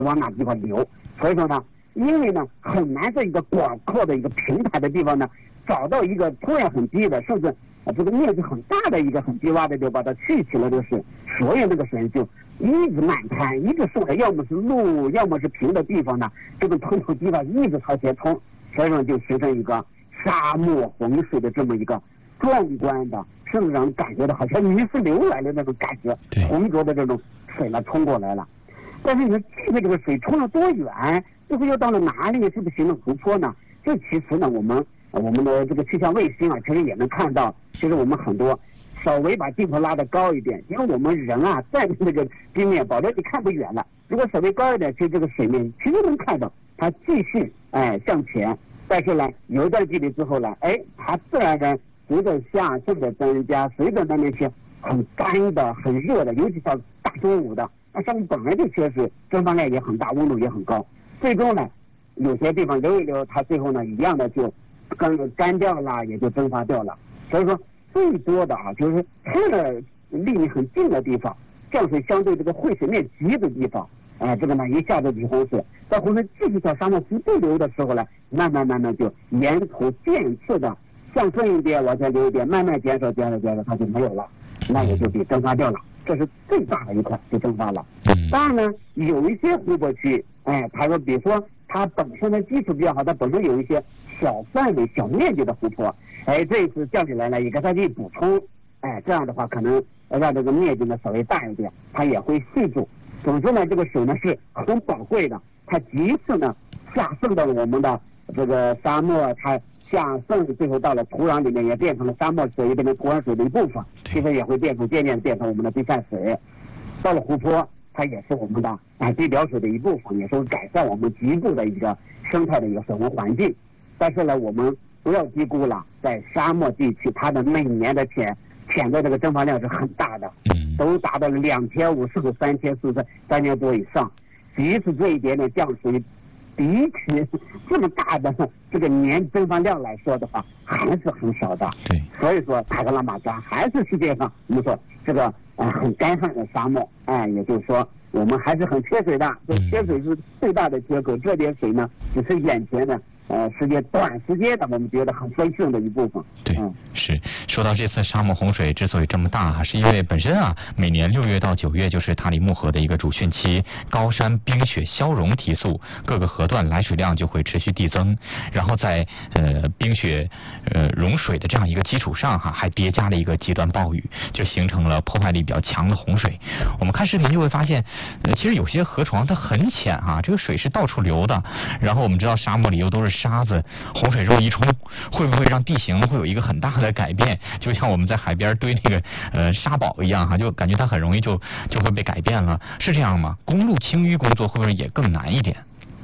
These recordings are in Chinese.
往哪个地方流。所以说呢，因为呢很难在一个广阔的一个平坦的地方呢，找到一个土壤很低的，甚至这个面积很大的一个很低洼的，就把它去起了这个水，所以那个水就一直漫滩，一直顺着，要么是路，要么是平的地方呢，这个通土地方一直朝前冲，所以说就形成一个沙漠洪水的这么一个壮观的，甚至让人感觉到好像泥石流来的那种感觉，浑浊的这种水呢冲过来了。但是你说这个水冲了多远，最后又到了哪里，是不是形成湖泊呢？这其实呢，我们的这个气象卫星啊，其实也能看到，其实我们很多稍微把镜头拉得高一点，因为我们人啊站在那个冰面，保证你看不远了。如果稍微高一点，其实这个水面其实能看到它继续向前，但是呢，有一段距离之后呢，它自然的随着下渗的增加，随着那些很干的、很热的，尤其到大中午的，那上面本来就确实蒸发量也很大，温度也很高，最终呢，有些地方流一流，它最后呢一样的就干掉了，也就蒸发掉了。所以说最多的啊，就是看了离你很近的地方，降水相对这个汇水面急的地方，这个呢一下子就洪水，到洪水继续向沙漠急不流的时候呢，慢慢就沿途渐次的向顺一点往前流一点，慢慢减少，它就没有了，那也就被蒸发掉了。这是最大的一块就蒸发了。当然呢，有一些湖泊区，它说比如说它本身的基础比较好，它本身有一些小范围、小面积的湖泊，这一次降下来呢，也给它去补充，这样的话可能让这个面积呢稍微大一点，它也会蓄住。总之呢，这个水呢是很宝贵的，它即使呢下渗到我们的这个沙漠，它下渗最后到了土壤里面，也变成了沙漠水，也变成土壤水的一部分，其实也会渐渐变成我们的地下水。到了湖泊，它也是我们的地表水的一部分，也是改善我们局部的一个生态的一个水文环境。但是呢，我们不要低估了，在沙漠地区，它的每年的潜在这个蒸发量是很大的，都达到了2天5次、3天4次、3年多以上。即使这一点点降水，比起这么大的这个年蒸发量来说的话，还是很少的。所以说塔克拉玛干还是世界上我们说这个很干旱的沙漠，也就是说我们还是很缺水的。这缺水是最大的缺口，这点水呢只是眼前的短时间的我们觉得很分寸的一部分。 是说到这次沙漠洪水之所以这么大，是因为本身每年6月到9月就是塔里木河的一个主汛期，高山冰雪消融提速，各个河段来水量就会持续递增，然后在冰雪融水的这样一个基础上还叠加了一个极端暴雨，就形成了破坏力比较强的洪水。我们看视频就会发现，其实有些河床它很浅这个水是到处流的，然后我们知道沙漠里又都是沙子，洪水这么一冲，会不会让地形会有一个很大的改变？就像我们在海边堆那个沙堡一样就感觉它很容易就会被改变了，是这样吗？公路清淤工作会不会也更难一点？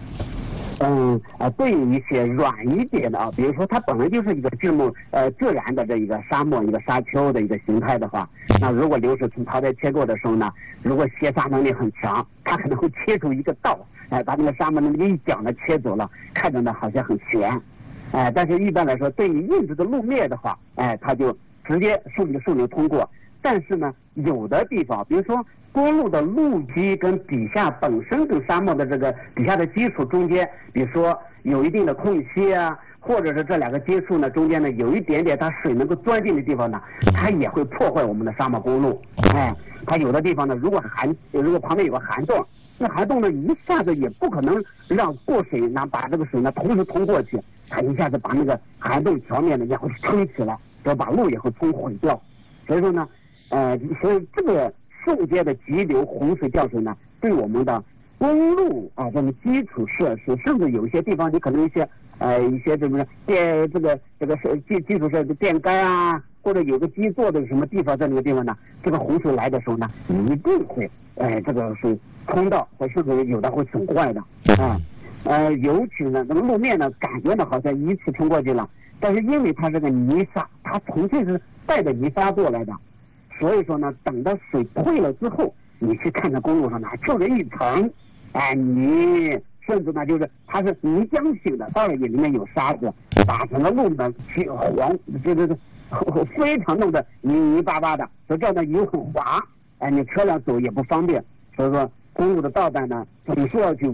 对于一些软一点的比如说它本来就是一个自然的这一个沙漠、一个沙丘的一个形态的话，那如果流水从槽在切过的时候呢，如果卸沙能力很强，它可能会切出一个道，把那个沙漠那么一角呢切走了，看着呢好像很悬，但是一般来说，对于硬质的路面的话，它就直接顺流通过。但是呢，有的地方，比如说公路的路基跟底下本身跟沙漠的这个底下的基础中间，比如说有一定的空隙或者是这两个接触呢中间呢有一点点它水能够钻进的地方呢，它也会破坏我们的沙漠公路。它有的地方呢，如果旁边有个涵洞，那涵洞呢一下子也不可能让过水呢把这个水呢同时通过去，它一下子把那个涵洞桥面呢也会撑起来，然后把路也会冲毁掉。所以说呢，所以这个瞬间的急流洪水降水呢，对我们的公路这种基础设施，甚至有一些地方你可能一些什么基础设施电杆或者有个基座的什么地方，在那个地方呢，这个洪水来的时候呢，一定会这个水冲到，或甚至有的会损坏的尤其呢那个路面呢感觉呢好像一次冲过去了，但是因为它这个泥沙，它纯粹是带着泥沙过来的，所以说呢，等到水退了之后，你去看看公路上呢，就是一层泥，甚至呢就是它是泥浆型的，当然也里面有沙子，把整个路呢非常弄得泥巴巴的，所以这样呢又很滑，你车辆走也不方便，所以说公路的道带呢总是要去